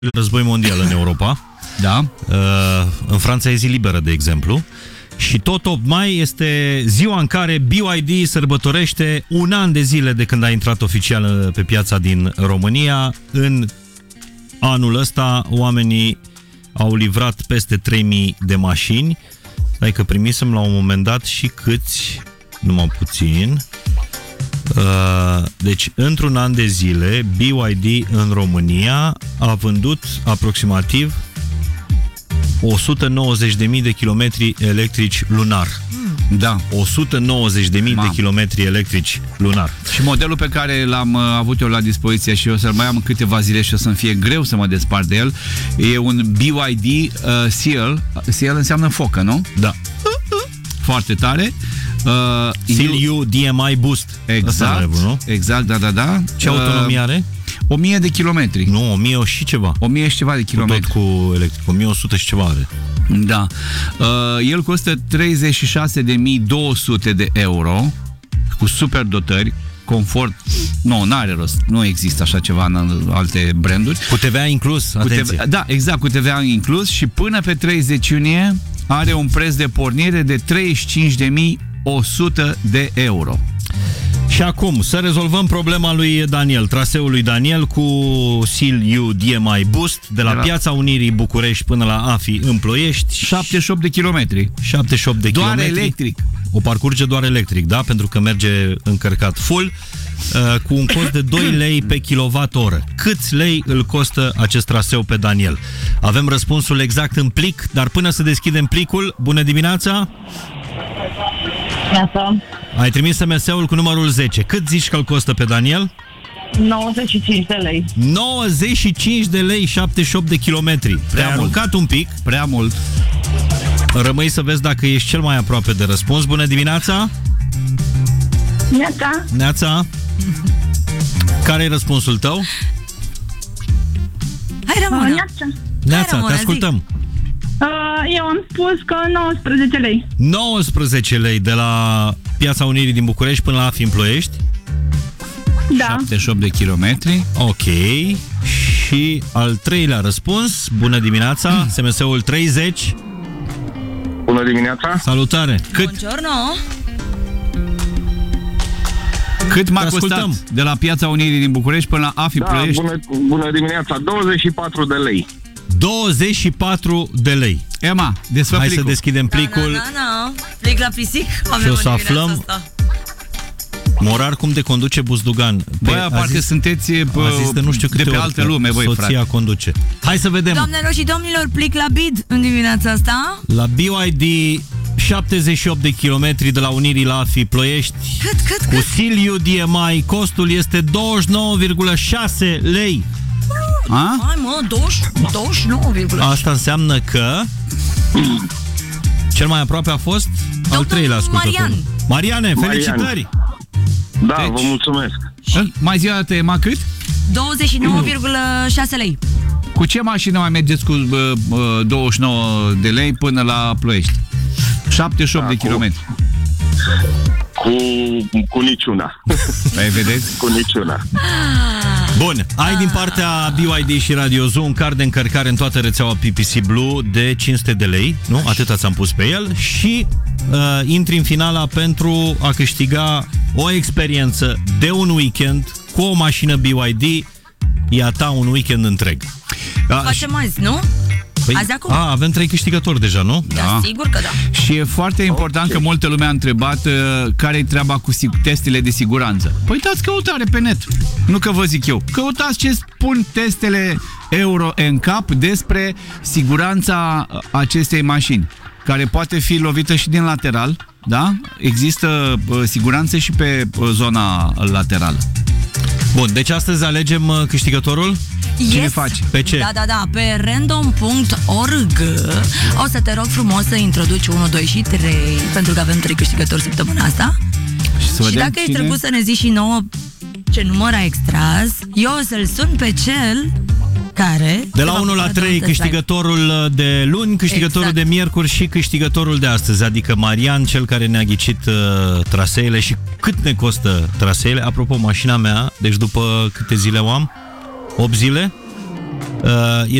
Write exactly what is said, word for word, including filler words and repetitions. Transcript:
război mondial în Europa. Da. În Franța e zi liberă, de exemplu. Și tot opt mai este ziua în care B Y D sărbătorește un an de zile de când a intrat oficial pe piața din România. În anul ăsta oamenii au livrat peste trei mii de mașini. Stai că primisem la un moment dat și câți, numai puțin. Deci, într-un an de zile, B Y D în România a vândut aproximativ o sută nouăzeci de mii de kilometri electrici lunar. Da. o sută nouăzeci de mii de kilometri electrici lunar. Și modelul pe care l-am avut eu la dispoziție și eu să-l mai am în câteva zile și o să-mi fie greu să mă despart de el, e un B Y D uh, Seal. Seal înseamnă focă, nu? Da. Foarte tare. Uh, Seal U D M I Boost. Exact. Nebu, nu? Exact, da, da, da. Ce uh, autonomie are? o mie de kilometri. Nu, o mie și ceva. o mie și ceva de kilometri. Tot cu electric. o mie o sută și ceva are. Da. Uh, el costă treizeci și șase de mii două sute de euro cu super dotări, confort. Nu, n-are rost. Nu există așa ceva în alte branduri. Cu T V A inclus, atenție. Cu T V A, da, exact, cu T V A inclus și până pe treizeci iunie are un preț de pornire de treizeci și cinci de mii o sută de euro. Și acum, să rezolvăm problema lui Daniel, traseul lui Daniel cu Seal U D M I Boost de la, de la Piața Unirii București până la A F I în Ploiești. șaptezeci și opt de kilometri. șaptezeci și opt de doar kilometri. electric. O parcurge doar electric, da? Pentru că merge încărcat full, uh, cu un cost de doi lei pe kilowatt-oră. Câți lei îl costă acest traseu pe Daniel? Avem răspunsul exact în plic, dar până să deschidem plicul, bună dimineața! Neața. Ai trimis S M S-ul cu numărul zece. Cât zici că îl costă pe Daniel? nouăzeci și cinci de lei. nouăzeci și cinci de lei, șaptezeci și opt de kilometri. Te-ai aruncat un pic. Prea mult. Rămâi să vezi dacă ești cel mai aproape de răspuns. Bună dimineața! Neața. Neața. Care e răspunsul tău? Hai, Ramona. Neața. Neața, Hai, Ramona, te ascultăm. Uh, eu am spus că nouăsprezece lei. nouăsprezece lei de la Piața Unirii din București până la A F I în Ploiești. Da. șaptezeci și opt de kilometri. Ok. Și al treilea răspuns. Bună dimineața. S M S-ul treizeci. Bună dimineața. Salutare. Cât? Buongiorno. Cât m-a Te costat ascultăm. de la Piața Unirii din București până la A F I Da, Ploiești? bună, bună dimineața. douăzeci și patru de lei. douăzeci și patru de lei. Emma, desfă Hai plicul. să deschidem plicul. Na, na, na. Plic la pisic. Și o să aflăm. Morar cum de conduce Buzdugan. Băi, a parcă zis, sunteți a zis de nu știu câte de pe ori altă că lume, băi, soția frate. conduce. Hai să vedem. Doamnelor și domnilor, plic la bid în dimineața asta. La B Y D șaptezeci și opt de kilometri de la Unirii la A F I Ploiești. Cât, cât, Cu cât? Seal U D M I costul este douăzeci și nouă virgulă șase lei. A? Hai mă, douăzeci și nouă virgulă șase. Asta înseamnă că cel mai aproape a fost al Domnul treilea ascultător. Marian. Mariane, Marian. felicitări! Da, Deci- vă mulțumesc. Mai zi o dată, Emma, cât? douăzeci și nouă virgulă șase lei. Cu ce mașină mai mergeți cu uh, uh, douăzeci și nouă de lei până la Ploiești? șaptezeci și opt Da, de cu- kilometri. Cu, cu niciuna. Ai vedeți? Cu niciuna. Bun, ai din partea B Y D și Radio Zoo un card de încărcare în toată rețeaua P P C Blue de cinci sute de lei, nu? Atâta ți-am pus pe el și uh, intri în finala pentru a câștiga o experiență de un weekend cu o mașină B Y D, e a ta un weekend întreg. Da, Facem azi, nu? păi, Azi acum? A, avem trei câștigători deja, nu? Da, Da. sigur că da. Și e foarte important Ok. că multă lume a întrebat uh, care-i treaba cu sig- testele de siguranță. Păi dați căutare pe net. Nu că vă zic eu. Căutați ce spun testele Euro N C A P despre siguranța acestei mașini, care poate fi lovită și din lateral, da? Există uh, siguranță și pe uh, zona laterală. Bun, deci astăzi alegem uh, câștigătorul? Cine Yes. face? Pe ce? Da, da, da, pe random punct org o să te rog frumos să introduci unu, doi și trei, pentru că avem trei câștigători săptămâna asta. Și, să Și vedem dacă ești drăguț să ne zici și nouă ce număr ai extras, eu o să-l sun pe cel care... De la se va unu la bucura de trei un test drive. câștigătorul de luni, câștigătorul Exact. de miercuri și câștigătorul de astăzi, adică Marian, cel care ne-a ghicit uh, traseele. Și cât ne costă traseele? Apropo, mașina mea, deci după câte zile o am? opt zile? Uh,